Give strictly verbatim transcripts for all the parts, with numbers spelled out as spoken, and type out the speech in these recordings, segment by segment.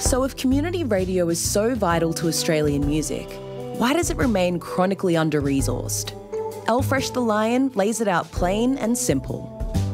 So if community radio is so vital to Australian music, why does it remain chronically under-resourced? L-Fresh the Lion lays it out plain and simple.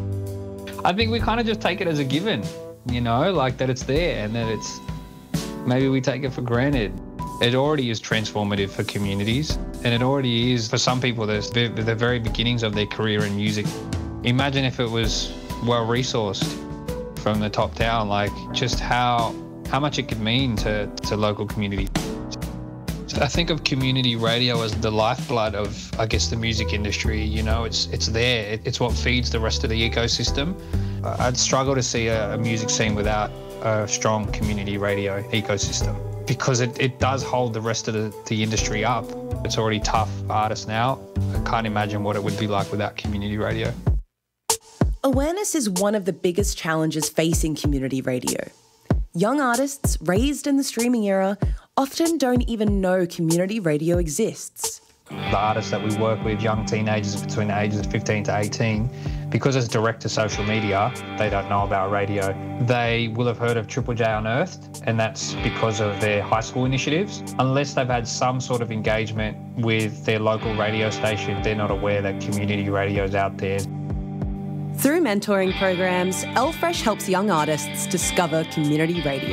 I think we kind of just take it as a given, you know, like that it's there and that it's, maybe we take it for granted. It already is transformative for communities, and it already is for some people the, the very beginnings of their career in music. Imagine if it was well-resourced from the top down, like just how how much it could mean to, to local community. So I think of community radio as the lifeblood of, I guess, the music industry. You know, it's it's there. It, it's what feeds the rest of the ecosystem. I'd struggle to see a, a music scene without a strong community radio ecosystem, because it, it does hold the rest of the, the industry up. It's already tough artists now. I can't imagine what it would be like without community radio. Awareness is one of the biggest challenges facing community radio. Young artists raised in the streaming era often don't even know community radio exists. The artists that we work with, young teenagers between the ages of fifteen to eighteen, because it's direct to social media, they don't know about radio. They will have heard of Triple J Unearthed, and that's because of their high school initiatives. Unless they've had some sort of engagement with their local radio station, they're not aware that community radio is out there. Through mentoring programs, L-Fresh helps young artists discover community radio.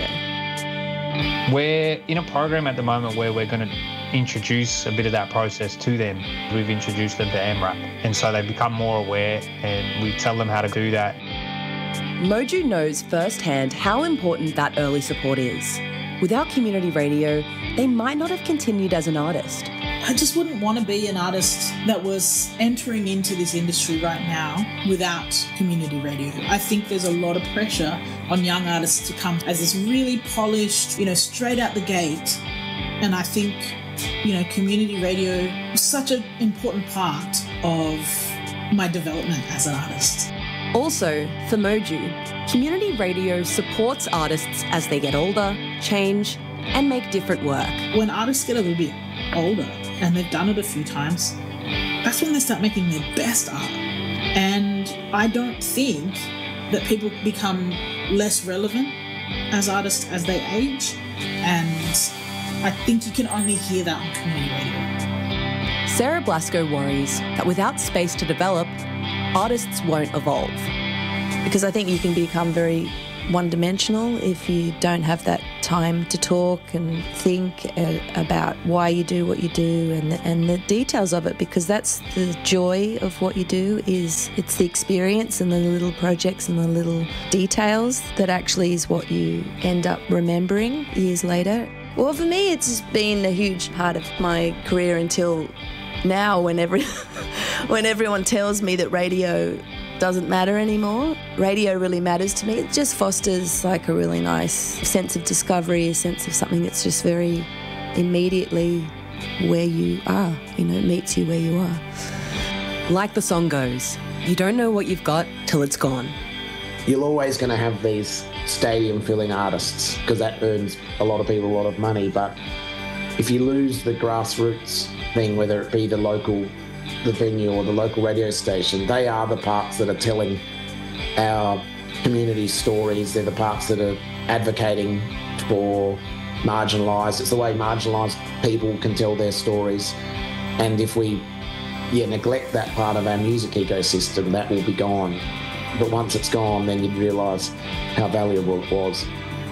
We're in a program at the moment where we're going to introduce a bit of that process to them. We've introduced them to M RAP, and so they become more aware, and we tell them how to do that. Moju knows firsthand how important that early support is. Without community radio, they might not have continued as an artist. I just wouldn't want to be an artist that was entering into this industry right now without community radio. I think there's a lot of pressure on young artists to come as this really polished, you know, straight out the gate. And I think, you know, community radio is such an important part of my development as an artist. Also, for Moju, community radio supports artists as they get older, change, and make different work. When artists get a little bit older and they've done it a few times, that's when they start making their best art. And I don't think that people become less relevant as artists as they age. And I think you can only hear that on community radio. Sarah Blasco worries that without space to develop, artists won't evolve. Because I think you can become very one-dimensional if you don't have that time to talk and think uh, about why you do what you do and the, and the details of it, because that's the joy of what you do. Is it's the experience and the little projects and the little details that actually is what you end up remembering years later. Well, for me, it's been a huge part of my career until now, when every when everyone tells me that radio doesn't matter anymore. Radio really matters to me. It just fosters like a really nice sense of discovery, a sense of something that's just very immediately where you are, you know, it meets you where you are. Like the song goes, you don't know what you've got till it's gone. You're always going to have these stadium-filling artists because that earns a lot of people a lot of money, but if you lose the grassroots thing, whether it be the local the venue or the local radio station, they are the parts that are telling our community stories. They're the parts that are advocating for marginalised. It's the way marginalised people can tell their stories. And if we yeah, neglect that part of our music ecosystem, that will be gone. But once it's gone, then you'd realise how valuable it was.